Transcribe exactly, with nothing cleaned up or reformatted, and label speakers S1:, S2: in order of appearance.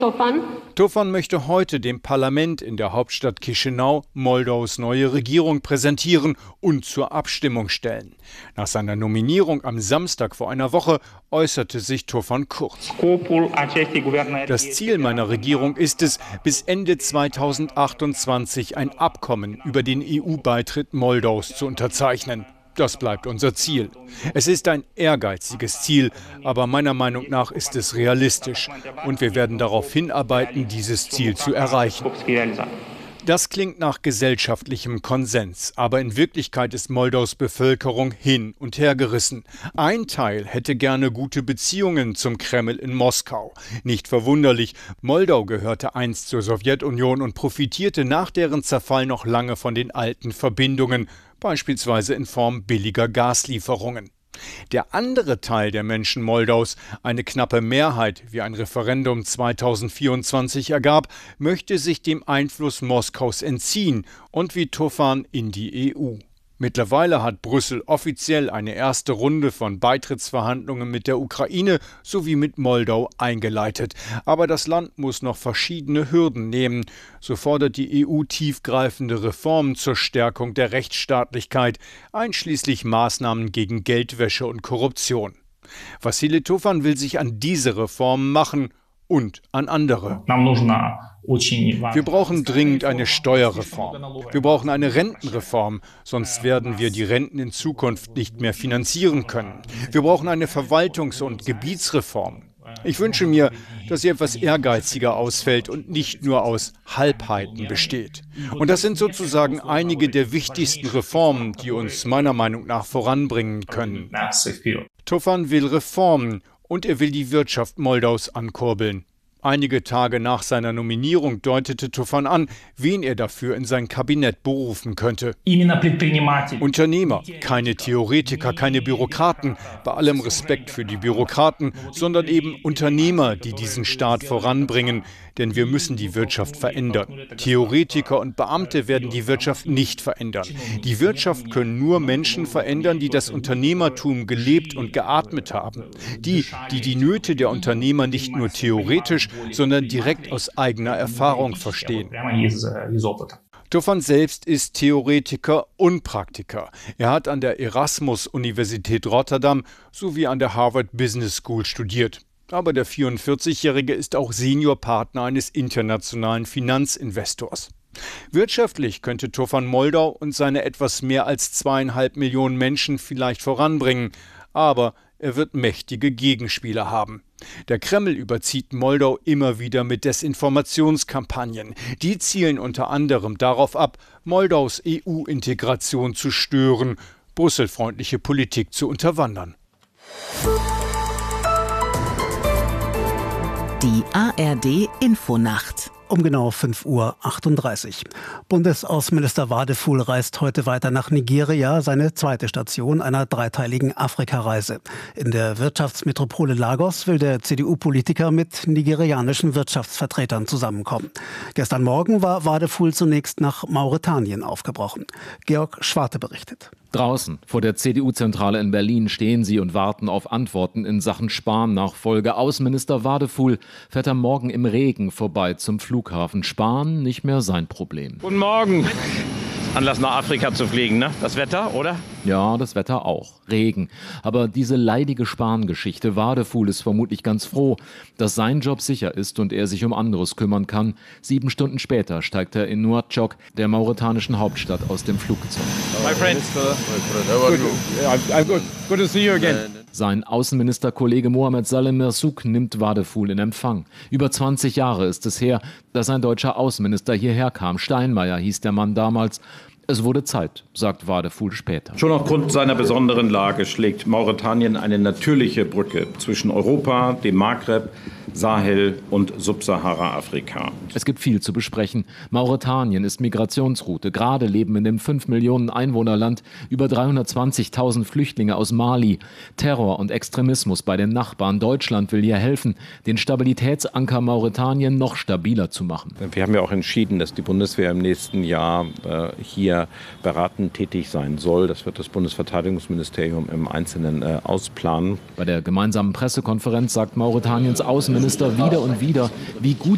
S1: Tofan möchte heute dem Parlament in der Hauptstadt Chișinău Moldaus neue Regierung präsentieren und zur Abstimmung stellen. Nach seiner Nominierung am Samstag vor einer Woche äußerte sich Tofan kurz. Das Ziel meiner Regierung ist es, bis Ende zweitausendachtundzwanzig ein Abkommen über den E U-Beitritt Moldaus zu unterzeichnen. Das bleibt unser Ziel. Es ist ein ehrgeiziges Ziel, aber meiner Meinung nach ist es realistisch. Und wir werden darauf hinarbeiten, dieses Ziel zu erreichen. Das klingt nach gesellschaftlichem Konsens, aber in Wirklichkeit ist Moldaus Bevölkerung hin und her gerissen. Ein Teil hätte gerne gute Beziehungen zum Kreml in Moskau. Nicht verwunderlich, Moldau gehörte einst zur Sowjetunion und profitierte nach deren Zerfall noch lange von den alten Verbindungen, beispielsweise in Form billiger Gaslieferungen. Der andere Teil der Menschen Moldaus, eine knappe Mehrheit, wie ein Referendum zweitausendvierundzwanzig ergab, möchte sich dem Einfluss Moskaus entziehen und wie Tofan in die E U. Mittlerweile hat Brüssel offiziell eine erste Runde von Beitrittsverhandlungen mit der Ukraine sowie mit Moldau eingeleitet. Aber das Land muss noch verschiedene Hürden nehmen. So fordert die E U tiefgreifende Reformen zur Stärkung der Rechtsstaatlichkeit, einschließlich Maßnahmen gegen Geldwäsche und Korruption. Vassili Tofan will sich an diese Reformen machen und an andere. Wir brauchen dringend eine Steuerreform. Wir brauchen eine Rentenreform, sonst werden wir die Renten in Zukunft nicht mehr finanzieren können. Wir brauchen eine Verwaltungs- und Gebietsreform. Ich wünsche mir, dass sie etwas ehrgeiziger ausfällt und nicht nur aus Halbheiten besteht. Und das sind sozusagen einige der wichtigsten Reformen, die uns meiner Meinung nach voranbringen können. Tofan will Reformen und er will die Wirtschaft Moldaus ankurbeln. Einige Tage nach seiner Nominierung deutete Tofan an, wen er dafür in sein Kabinett berufen könnte. Unternehmer, keine Theoretiker, keine Bürokraten, bei allem Respekt für die Bürokraten, sondern eben Unternehmer, die diesen Staat voranbringen. Denn wir müssen die Wirtschaft verändern. Theoretiker und Beamte werden die Wirtschaft nicht verändern. Die Wirtschaft können nur Menschen verändern, die das Unternehmertum gelebt und geatmet haben. Die, die die Nöte der Unternehmer nicht nur theoretisch, sondern direkt aus eigener Erfahrung verstehen. Tofan selbst ist Theoretiker und Praktiker. Er hat an der Erasmus-Universität Rotterdam sowie an der Harvard Business School studiert. Aber der vierundvierzigjährige ist auch Seniorpartner eines internationalen Finanzinvestors. Wirtschaftlich könnte Tofan Moldau und seine etwas mehr als zweieinhalb Millionen Menschen vielleicht voranbringen. Aber er wird mächtige Gegenspieler haben. Der Kreml überzieht Moldau immer wieder mit Desinformationskampagnen. Die zielen unter anderem darauf ab, Moldaus E U-Integration zu stören, brüsselfreundliche Politik zu unterwandern.
S2: Die A R D-Infonacht.
S3: Um genau fünf Uhr achtunddreißig. Bundesaußenminister Wadefuhl reist heute weiter nach Nigeria, seine zweite Station einer dreiteiligen Afrikareise. In der Wirtschaftsmetropole Lagos will der C D U-Politiker mit nigerianischen Wirtschaftsvertretern zusammenkommen. Gestern Morgen war Wadefuhl zunächst nach Mauretanien aufgebrochen. Georg Schwarte berichtet.
S4: Draußen vor der C D U-Zentrale in Berlin stehen sie und warten auf Antworten in Sachen Spahn-Nachfolge. Außenminister Wadefuhl fährt am Morgen im Regen vorbei zum Flughafen. Spahn nicht mehr sein Problem.
S5: Guten Morgen. Anlass nach Afrika zu fliegen, ne? Das Wetter, oder?
S4: Ja, das Wetter auch. Regen. Aber diese leidige Spahn-Geschichte, Wadefuhl ist vermutlich ganz froh, dass sein Job sicher ist und er sich um anderes kümmern kann. Sieben Stunden später steigt er in Nouakchott, der mauretanischen Hauptstadt, aus dem Flugzeug.
S5: My friend. Good. I'm good. Good to see you again.
S4: Sein Außenministerkollege Mohamed Saleh Merzouk nimmt Wadefuhl in Empfang. Über zwanzig Jahre ist es her, dass ein deutscher Außenminister hierher kam. Steinmeier hieß der Mann damals. Es wurde Zeit, sagt Wadefuhl später.
S6: Schon aufgrund seiner besonderen Lage schlägt Mauretanien eine natürliche Brücke zwischen Europa, dem Maghreb, Sahel und Subsahara-Afrika.
S4: Es gibt viel zu besprechen. Mauretanien ist Migrationsroute. Gerade leben in dem fünf Millionen Einwohnerland über dreihundertzwanzigtausend Flüchtlinge aus Mali. Terror und Extremismus bei den Nachbarn. Deutschland will hier helfen, den Stabilitätsanker Mauretanien noch stabiler zu machen.
S6: Wir haben ja auch entschieden, dass die Bundeswehr im nächsten Jahr äh, hier beratend tätig sein soll. Das wird das Bundesverteidigungsministerium im Einzelnen äh, ausplanen.
S4: Bei der gemeinsamen Pressekonferenz sagt Mauretaniens Außenminister wieder und wieder, wie gut